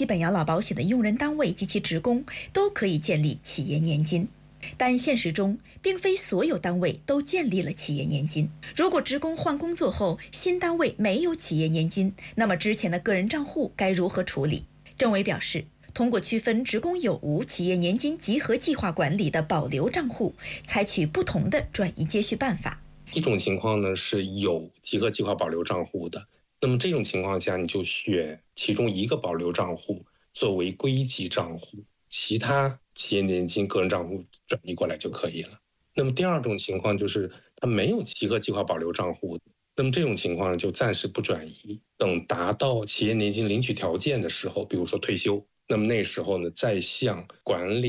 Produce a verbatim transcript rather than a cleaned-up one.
基本养老保险的用人单位及其职工都可以建立企业年金。但现实中，并非所有单位都建立了企业年金。如果职工换工作后，新单位没有企业年金，那么之前的个人账户该如何处理？政委表示，通过区分职工有无企业年金集合计划管理的保留账户，采取不同的转移接续办法。 一种情况呢是有集合计划保留账户的，那么这种情况下，你就选其中一个保留账户作为归集账户，其他企业年金个人账户转移过来就可以了。那么第二种情况就是它没有集合计划保留账户，那么这种情况就暂时不转移，等达到企业年金领取条件的时候，比如说退休，那么那时候呢再向管理